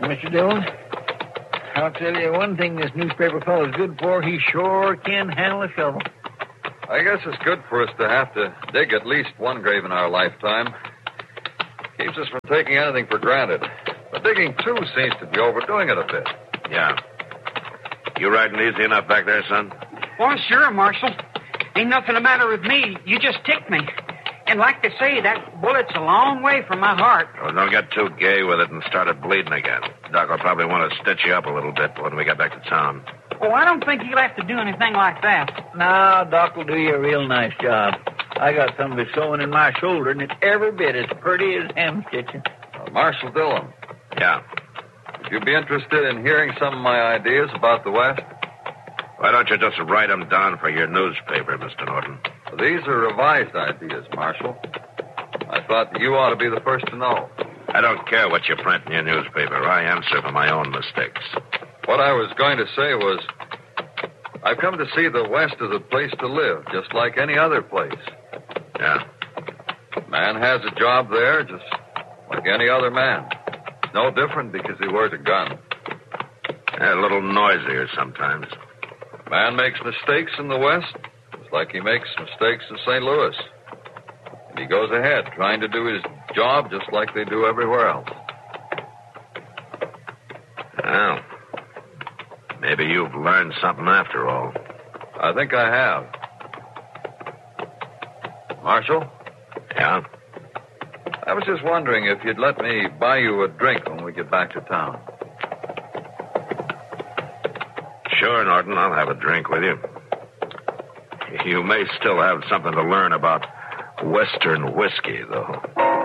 Mr. Dillon. I'll tell you one thing this newspaper fellow's good for. He sure can handle a shovel. I guess it's good for us to have to dig at least one grave in our lifetime. Keeps us from taking anything for granted. But digging two seems to be overdoing it a bit. Yeah. You riding easy enough back there, son? Well, sure, Marshal. Ain't nothing the matter with me. You just ticked me. And like they say, that bullet's a long way from my heart. Well, don't get too gay with it and start it bleeding again. Doc will probably want to stitch you up a little bit when we get back to town. Oh, I don't think he'll have to do anything like that. No, Doc will do you a real nice job. I got some of his sewing in my shoulder, and it's every bit as pretty as hem stitching. Marshal Dillon. Yeah. Would you be interested in hearing some of my ideas about the West? Why don't you just write them down for your newspaper, Mr. Norton? These are revised ideas, Marshal. I thought that you ought to be the first to know. I don't care what you print in your newspaper. I answer for my own mistakes. What I was going to say was, I've come to see the West as a place to live, just like any other place. Yeah? Man has a job there, just like any other man. It's no different because he wears a gun. Yeah, a little noisier sometimes. Man makes mistakes in the West, just like he makes mistakes in St. Louis. And he goes ahead, trying to do his job just like they do everywhere else. Well, maybe you've learned something after all. I think I have. Marshal? Yeah? I was just wondering if you'd let me buy you a drink when we get back to town. Sure, Norton, I'll have a drink with you. You may still have something to learn about Western whiskey, though.